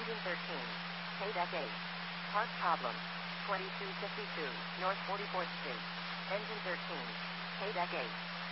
Engine 13. KDEC 8. Part problem. 2252, North 44th Street. Engine 13. KDEC 8.